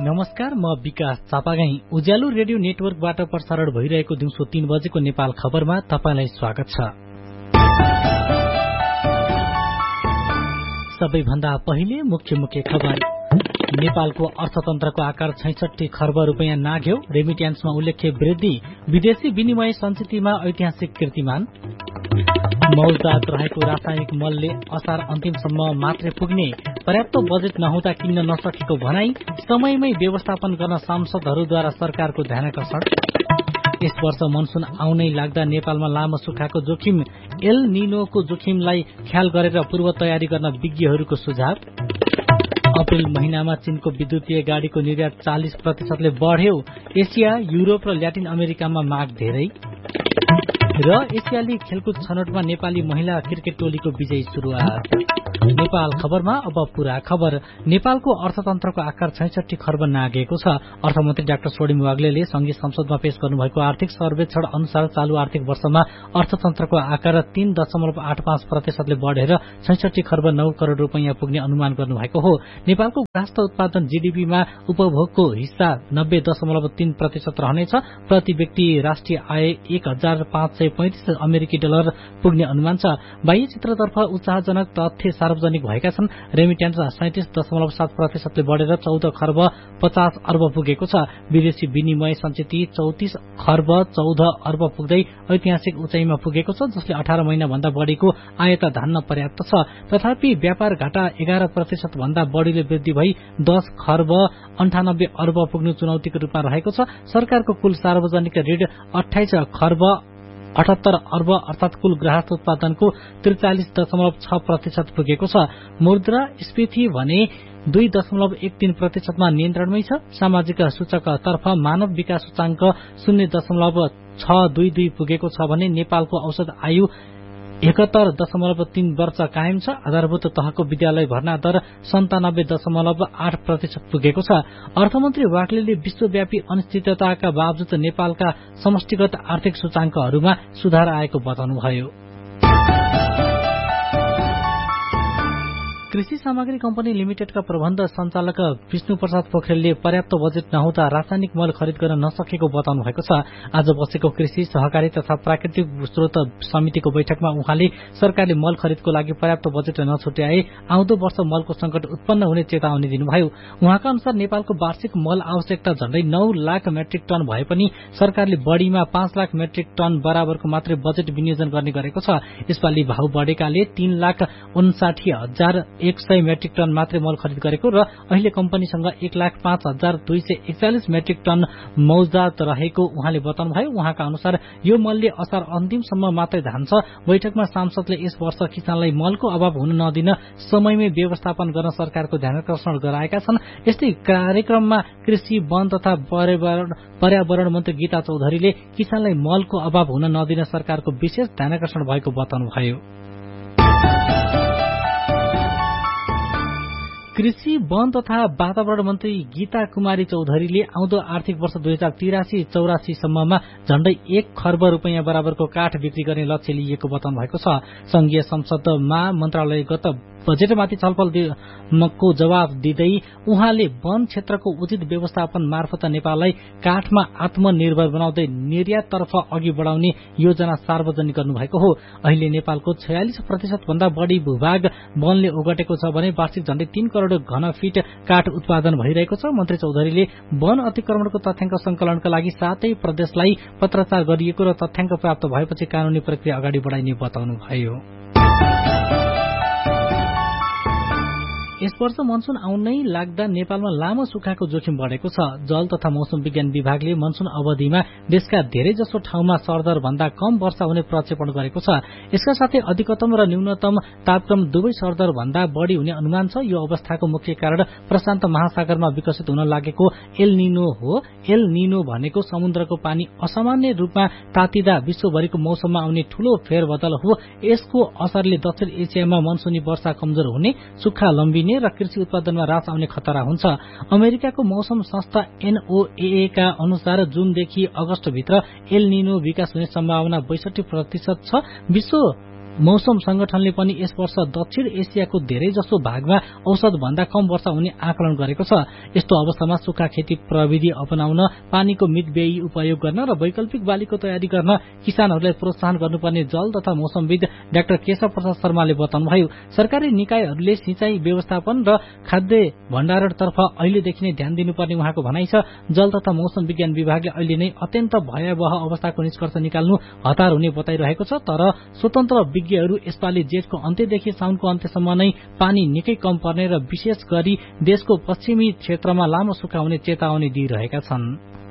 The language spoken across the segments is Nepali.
नमस्कार, म विकास चापागाई। उज्यालो रेडियो नेटवर्कबाट प्रसारण भइरहेको दिउँसो 3 बजेको नेपाल खबरमा तपाईलाई स्वागत छ। सबैभन्दा पहिले मुख्य खबर। नेपालको अर्थतन्त्रको आकार 66 खर्ब रुपैयाँ नाघ्यो। रेमिट्यान्समा उल्लेख्य वृद्धि। विदेशी विनिमय सञ्चितमा ऐतिहासिक कीर्तिमान। मौजदात रहेको रासायनिक मलले असार अन्तिमसम्म मात्रै पुग्ने। पर्याप्त बजेट नहुँदा किन्न नसकेको भनाई। समयमै व्यवस्थापन गर्न सांसदहरूद्वारा सरकारको ध्यानाकर्षण। यस वर्ष मनसून आउनै लाग्दा नेपालमा लामो सुक्खाको जोखिम। एल निनोको जोखिमलाई ख्याल गरेर पूर्व तयारी गर्न विज्ञहरूको सुझाव। अप्रेल महिनामा चीनको विद्युतीय गाड़ीको निर्यात 40%ले बढ्यो। एसिया, युरोप र ल्याटिन अमेरिकामा माग धेरै। र एसियाली खेलकुद छनौटमा नेपाली महिला क्रिकेट टोलीको विजयी सुरुवात। नेपाल खबरमा अब पूरा खबर। नेपालको अर्थतन्त्रको आकार 66 खर्ब नागेको छ। अर्थमन्त्री डाक्टर स्वर्णिम वाग्लेले संघीय संसदमा पेश गर्नुभएको आर्थिक सर्वेक्षण अनुसार चालू आर्थिक वर्षमा अर्थतन्त्रको आकार 3.85%ले बढेर 66 खर्ब 9 करोड़ रुपैयाँ पुग्ने अनुमान गर्नुभएको हो। नेपालको गृहस्थ उत्पादन जीडीपीमा उपभोगको हिस्सा 90.3% रहनेछ। प्रति व्यक्ति राष्ट्रिय आय 1535 अमेरिकी डलर पुग्ने अनुमान छ। बाह्य क्षेत्रतर्फ उत्साहजनक तथ्य सार्वजनिक भएका छन्। रेमिट्यान्स 37.7%ले बढेर 14 खर्ब 50 अर्ब पुगेको छ। विदेशी विनिमय सञ्चित 34 खर्ब 14 अर्ब पुग्दै ऐतिहासिक उचाइमा पुगेको छ, जसले 18 महिना भन्दा बढ़ीको आयता धान्न पर्याप्त छ। तथापि व्यापार घाटा 11% भन्दा बढ़ीले वृद्धि भई 10 खर्ब 98 अर्ब पुग्नु चुनौतीको रूपमा रहेको छ। सरकारको कुल सार्वजनिक ऋण 28 खर्ब 78 अर्ब अर्थात कुल गृहस्थ उत्पादनको 43.6% पुगेको छ। मुद्रास्फीति भने 2.13%मा नियन्त्रणमै छ। सामाजिक सूचकतर्फ मानव विकास सूचाङ्क 0.622 पुगेको छ भने नेपालको औसत आयु 71.3 वर्ष कायम छ। आधारभूत तहको विद्यालय भर्ना दर 97.8% पुगेको छ। अर्थमन्त्री वाग्लेले विश्वव्यापी अनिश्चितताका बावजुद नेपालका समष्टिगत आर्थिक सूचाङ्कहरूमा सुधार आएको बताउनुभयो। कृषि सामग्री कम्पनी लिमिटेडका प्रबन्ध सञ्चालक विष्णु प्रसाद पोखरेलले पर्याप्त बजेट नहुँदा रासायनिक मल खरिद गर्न नसकेको बताउनु भएको छ। आज बसेको कृषि सहकारी तथा प्राकृतिक स्रोत समितिको बैठकमा उहाँले सरकारले मल खरिदको लागि पर्याप्त बजेट नछुट्याए आउँदो वर्ष मलको संकट उत्पन्न हुने चेतावनी दिनुभयो। उहाँका अनुसार नेपालको वार्षिक मल आवश्यकता झण्डै 9 लाख मेट्रिक टन भए पनि सरकारले बढ़ीमा 5 लाख मेट्रिक टन बराबरको मात्रै बजेट विनियोजन गर्ने गरेको छ। यसपालि भाउ बढेकाले 3,59,100 मेट्रिक टन मात्रै मल खरिद गरेको र अहिले कम्पनीसँग 1,05,241 मेट्रिक टन मौजदात रहेको उहाँले बताउनुभयो। उहाँका अनुसार यो मलले असार अन्तिमसम्म मात्रै धान्छ। बैठकमा सांसदले यस वर्ष किसानलाई मलको अभाव हुन नदिन समयमै व्यवस्थापन गर्न सरकारको ध्यानाकर्षण गराएका छन्। यस्तै कार्यक्रममा कृषि, वन तथा पर्यावरण मन्त्री गीता चौधरीले किसानलाई मलको अभाव हुन नदिन सरकारको विशेष ध्यानाकर्षण भएको बताउनुभयो। कृषि, वन तथा वातावरण मन्त्री गीता कुमारी चौधरीले आउँदो आर्थिक वर्ष 2083-84 सम्ममा झण्डै 1 खर्ब रुपैयाँ बराबरको काठ बिक्री गर्ने लक्ष्य लिएको बताउनु भएको छ। संघीय संसदमा मन्त्रालयगत बजेटमाथि छलफलको जवाब दिँदै उहाँले वन क्षेत्रको उचित व्यवस्थापन मार्फत नेपाललाई काठमा आत्मनिर्भर बनाउँदै निर्याततर्फ अघि बढाउने योजना सार्वजनिक गर्नुभएको हो। अहिले नेपालको 46% भन्दा बढ़ी भूभाग वनले ओगटेको छ भने वार्षिक झण्डै 3 करोड़ घन फिट काठ उत्पादन भइरहेको छ। मन्त्री चौधरीले वन अतिक्रमणको तथ्याङ्क संकलनका लागि 7 प्रदेशलाई पत्राचार गरिएको र तथ्याङ्क प्राप्त भएपछि कानूनी प्रक्रिया अगाडि बढाइने बताउनुभयो। यस वर्ष मनसून आउनै लाग्दा नेपालमा लामो सुक्खाको जोखिम बढेको छ। जल तथा मौसम विज्ञान विभागले मनसून अवधिमा देशका धेरै जसो ठाउँमा सरदर भन्दा कम वर्षा हुने प्रक्षेपण गरेको छ। यसका साथै अधिकतम र न्यूनतम तापक्रम दुवै सरदर भन्दा बढ़ी हुने अनुमान छ। यो अवस्थाको मुख्य कारण प्रशान्त महासागरमा विकसित हुन लागेको एल निनो हो। एल निनो भनेको समुद्रको पानी असामान्य रूपमा तातिदा विश्वभरिको मौसममा आउने ठूलो फेरबदल हो। यसको असरले दक्षिण एसियामा मनसूनी वर्षा कमजोर हुने, सुक्खा लम्बिने र कृषि उत्पादनमा ह्रास आउने खतरा हुन्छ। अमेरिकाको मौसम संस्था NOAA का अनुसार जुनदेखि अगस्तभित्र एल निनो विकास हुने सम्भावना 62% छ। विश्व मौसम संगठनले पनि यस वर्ष दक्षिण एसियाको धेरैजसो भागमा औसत भन्दा कम वर्षा हुने आकलन गरेको छ। यस्तो अवस्थामा सुक्खा खेती प्रविधि अपनाउन, पानीको मितव्ययी उपयोग गर्न र वैकल्पिक बालीको तयारी गर्न किसानहरूलाई प्रोत्साहन गर्नुपर्ने जल तथा मौसमविद डाक्टर केशव प्रसाद शर्माले बताउनुभयो। सरकारी निकायहरूले सिंचाई व्यवस्थापन र खाद्य भण्डारणतर्फ अहिलेदेखि नै ध्यान दिनुपर्ने उहाँको भनाइ छ। जल तथा मौसम विज्ञान विभागले अहिले नै अत्यन्त भयावह अवस्थाको निष्कर्ष निकाल्नु हतार हुने बताइरहेको छ। तर स्वतन्त्र विज्ञहरू यसपालि जेठको अन्त्यदेखि साउनको अन्त्यसम्म नै पानी निकै कम पर्ने र विशेष गरी देशको पश्चिमी क्षेत्रमा लामो सुक्खा हुने चेतावनी दिइरहेका छन्।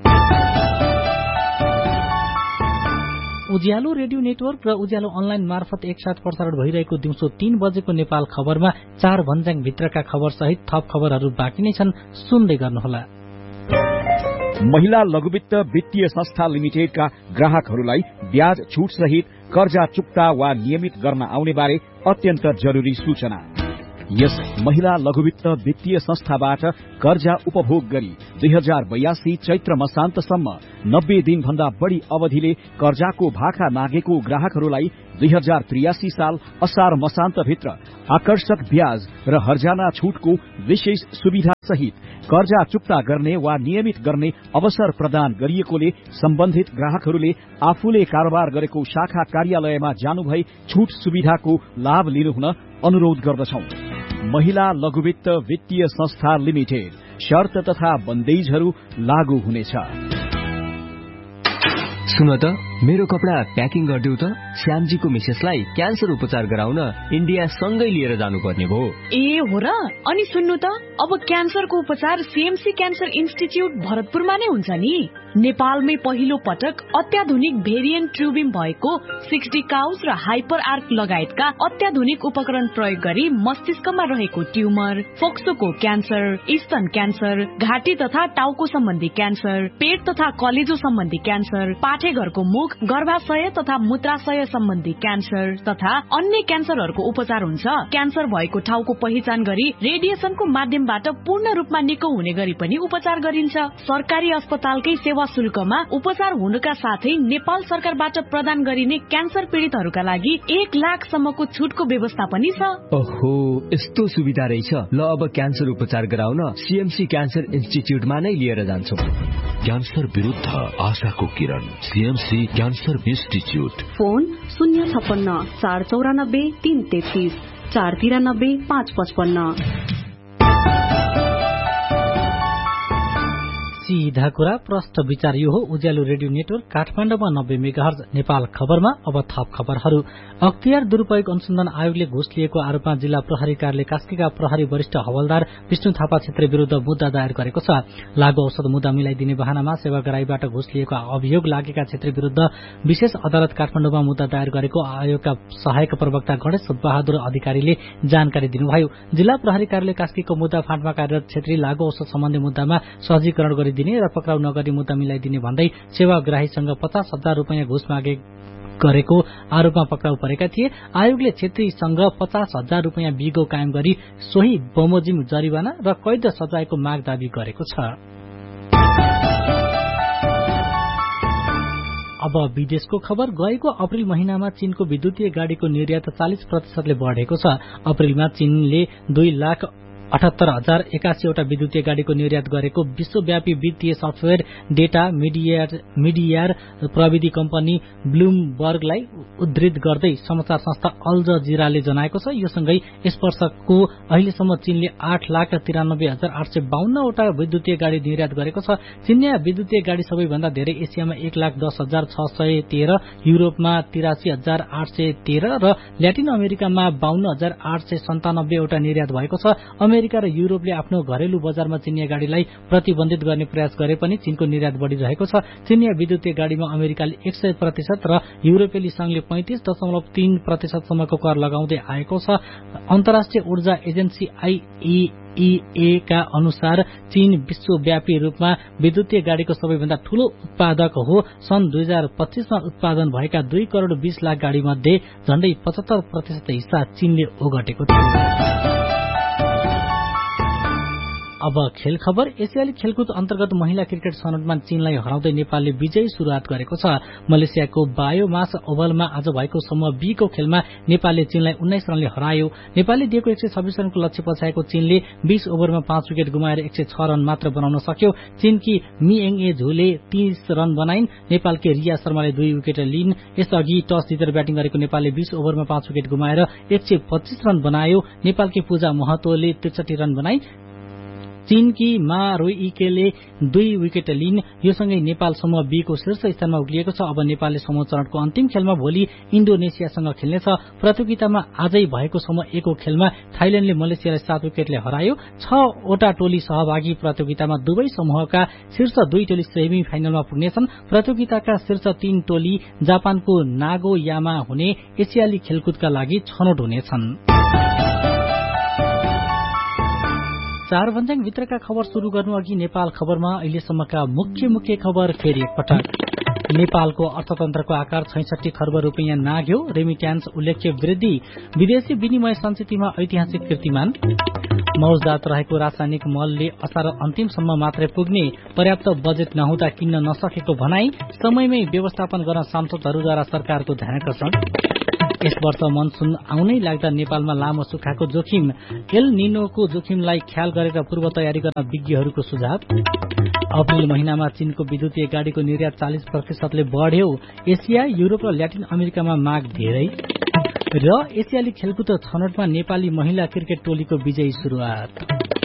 उज्यालो रेडियो नेटवर्क र उज्यालो अनलाइन मार्फत एकसाथ प्रसारण भइरहेको दिउँसो 3 बजेको नेपाल खबरमा 4 भन्ज्याङ भित्रका खबर सहित थप खबरहरू बाँकी नै छन्, सुन्दै गर्नुहोला। महिला लघुवित्त वित्तीय संस्था लिमिटेडका ग्राहकहरूलाई ब्याज छुट सहित कर्जा चुक्ता वा नियमित गर्न आउने बारे अत्यन्त जरुरी सूचना। यस महिला लघुवित्त वित्तीय संस्थाबाट कर्जा उपभोग गरी 2082 चैत्र मसान्तसम्म 90 दिन भन्दा बढ़ी अवधिले कर्जाको भाका मागेको ग्राहकहरूलाई 2083 साल असार मसान्तभित्र आकर्षक ब्याज र हर्जाना छुटको विशेष सुविधा सहित कर्जा चुक्ता गर्ने वा नियमित गर्ने अवसर प्रदान गरिएकोले सम्बन्धित ग्राहकहरूले आफूले कारोबार गरेको शाखा कार्यालयमा जानुभई छुट सुविधाको लाभ लिनुहुन अनुरोध गर्दछौं। महिला लघुवित्त वित्तीय संस्था लिमिटेड, शर्त तथा बन्देजहरू लागू हुनेछ। सुन त, मेरो कपडा प्याकिङ गरिदेऊ त। श्यामजीको मिसेसलाई क्यान्सर उपचार गराउन इन्डिया सँगै लिएर जानुपर्ने भयो। ए हो र? अनि सुन्नु त, अब क्यान्सरको उपचार सीएमसी क्यान्सर इन्स्टिच्युट भरतपुरमा नै हुन्छ नि। नेपालमै पहिलो पटक अत्याधुनिक भेरिएन्ट ट्युबिम भएको 60 काउज र हाइपर आर्क लगायतका अत्याधुनिक उपकरण प्रयोग गरी मस्तिष्कमा रहेको ट्युमर, फोक्सोको क्यान्सर, स्तन क्यान्सर, घाँटी तथा टाउको सम्बन्धी क्यान्सर, पेट तथा कलेजो सम्बन्धी क्यान्सर, पाठेघरको मुख, गर्भाशय तथा मूत्राशय सम्बन्धी क्यान्सर तथा अन्य क्यान्सरहरूको उपचार हुन्छ। क्यान्सर भएको ठाउँको पहिचान गरी रेडिएसनको माध्यमबाट पूर्ण रूपमा निको हुने गरी पनि उपचार गरिन्छ। सरकारी अस्पतालकै सेवा शुल्कमा उपचार हुनुका साथै नेपाल सरकारबाट प्रदान गरिने क्यान्सर पीड़ितहरूका लागि 1 लाखसम्मको छुटको व्यवस्था पनि छ। ओहो, यस्तो सुविधा रहेछ। ल, अब क्यान्सर उपचार गराउन सीएमसी क्यान्सर इन्स्टिच्युटमा नै लिएर जान्छौं। क्यान्सर विरुद्ध आशाको किरण, सीएमसी क्यान्सर इन्स्टिच्युट। फोन 056 494 333 493 555। सीधा कुरा प्रष्ट विचार यो हो उज्यालो रेडियो नेटवर्क काठमाडौँमा 90 मेगाहर्ज। नेपाल खबरमा अब थप खबरहरू। अख्तियार दुरूपयोग अनुसन्धान आयोगले घुस लिएको आरोपमा जिल्ला प्रहरी कार्यालय कास्कीका प्रहरी वरिष्ठ हवलदार विष्णु थापा छेत्री विरूद्ध मुद्दा दायर गरेको छ। लागू औषध मुद्दा मिलाइदिने बहानामा सेवाग्राहीबाट घुस लिएको अभियोग लागेका छेत्री विरूद्ध विशेष अदालत काठमाडौँमा मुद्दा दायर गरेको आयोगका सहायक प्रवक्ता गणेश बहादुर अधिकारीले जानकारी दिनुभयो। जिल्ला प्रहरी कार्यालय कास्कीको मुद्दा फाँटमा कार्यरत छेत्री लागू औषध सम्बन्धी मुद्दामा सहजीकरण गरिदिने र पक्राउ नगरी मुद्दा मिलाइदिने भन्दै सेवाग्राहीसँग 50,000 रुपियाँ घुस मागे गरेको आरोपमा पक्राउ परेका थिए। आयोगले छेत्रीसँग 50,000 रुपियाँ बिगो कायम गरी सोही बमोजिम जरिवाना र कैद सजायको माग दावी गरेको छ। अब विदेशको खबर। गएको अप्रिल महिनामा चीनको विद्युतीय गाड़ीको निर्यात 40% बढ़ेको छ। अप्रिलमा चीनले 2,78,081 वटा विद्युतीय गाड़ीको निर्यात गरेको विश्वव्यापी वित्तीय सफ्टवेयर डेटा मिडियार प्रविधि कम्पनी ब्लुमबर्गलाई उद्धृत गर्दै समाचार संस्था अल जजिराले जनाएको छ। यो सँगै यस वर्षको अहिलेसम्म चीनले 8,93,852 वटा विद्युतीय गाड़ी निर्यात गरेको छ। चीनिया विद्युतीय गाड़ी सबैभन्दा धेरै एसियामा 1,10,613, युरोपमा 83,813 र ल्याटिन अमेरिकामा 52,897 वटा निर्यात भएको छ। अमेरिका र युरोपले आफ्नो घरेलु बजारमा चिनिया गाड़ीलाई प्रतिबन्धित गर्ने प्रयास गरे पनि चीनको निर्यात बढ़िरहेको छ। चिनिया विद्युतीय गाड़ीमा अमेरिकाले 100% र युरोपेली संघले 35.3% सम्मको कर लगाउँदै आएको छ। अन्तर्राष्ट्रिय ऊर्जा एजेन्सी IEA का अनुसार चीन विश्वव्यापी रूपमा विद्युतीय गाड़ीको सबैभन्दा ठूलो उत्पादक हो। सन् 2025 मा उत्पादन भएका 2 करोड़ 20 लाख गाड़ी मध्ये झण्डै 75% हिस्सा चीनले ओगटेको थियो। अब खेल खबर। एसियाली खेलकुद अन्तर्गत महिला क्रिकेट छनौटमा चीनलाई हराउँदै नेपालले विजयी शुरूआत गरेको छ। मलेसियाको बायोमास ओभलमा आज भएको समूह बी को खेलमा नेपालले चीनलाई 19 रनले हरायो। नेपालले दिएको 126 रनको लक्ष्य पछाएको चीनले 20 ओभरमा 5 विकेट गुमाएर 106 रन मात्र बनाउन सक्यो। चीनकी मिएङए झुले 30 रन बनाइन्। नेपालकी रिया शर्माले 2 विकेट लिइन्। यसअघि टस जितेर ब्याटिङ गरेको नेपालले 20 ओभरमा 5 विकेट गुमाएर 125 रन बनायो। नेपालकी पूजा महतोले 63 रन बनाइन्। चीनकी मा रोइकेले 2 विकेट लिइन्। यो सँगै नेपाल समूह बी को शीर्ष स्थानमा उक्लिएको छ। अब नेपालले समूह चरणको अन्तिम खेलमा भोलि इन्डोनेसियासँग खेल्नेछ। प्रतियोगितामा आजै भएको समूह ए को खेलमा थाइल्याण्डले मलेसियालाई 7 विकेटले हरायो। 6 वटा टोली सहभागी प्रतियोगितामा दुवै समूहका शीर्ष 2 टोली सेमी फाइनलमा पुग्नेछन्। प्रतियोगिताका शीर्ष 3 टोली जापानको नागोयामा हुने एसियाली खेलकुदका लागि छनौट हुनेछन्। चार भन्ज्याङ भित्रका खबर शुरू गर्नु अघि नेपाल खबरमा अहिलेसम्मका मुख्य खबर फेरि एकपटक। नेपालको अर्थतन्त्रको आकार 66 खर्ब रुपियाँ नाग्यो। रेमिट्यान्स उल्लेख्य वृद्धि। विदेशी विनिमय संचितिमा ऐतिहासिक कीर्तिमान। मौजदात रहेको रासायनिक मलले असार अन्तिमसम्म मात्रै पुग्ने। पर्याप्त बजेट नहुँदा किन्न नसकेको भनाई। समयमै व्यवस्थापन गर्न सांसदहरूद्वारा सरकारको ध्यानाकर्षण। यस वर्ष मनसुन आउनै लाग्दा नेपालमा लामो सुक्खाको जोखिम। एल निनोको जोखिमलाई ख्याल गरेर पूर्व तयारी गर्न विज्ञहरूको सुझाव। अप्रिल महिनामा चीनको विद्युतीय गाडीको निर्यात 40% बढ्यो। एसिया, युरोप र ल्याटिन अमेरिकामा माग धेरै। र एसियाली खेलकुद छनौटमा नेपाली महिला क्रिकेट टोलीको विजयी शुरूआत।